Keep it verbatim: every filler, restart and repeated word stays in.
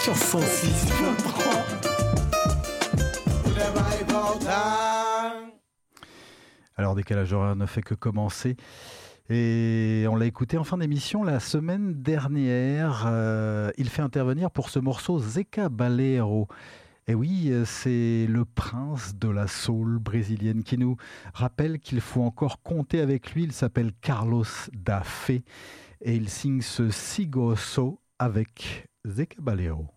sur cent six virgule trois. Alors, décalage horaire ne fait que commencer. Et on l'a écouté en fin d'émission la semaine dernière. Euh, il fait intervenir pour ce morceau Zé Cabaleiro. Et oui, c'est le prince de la soul brésilienne qui nous rappelle qu'il faut encore compter avec lui. Il s'appelle Carlos da Fé et il signe ce Sigo So avec Zé Cabaleiro.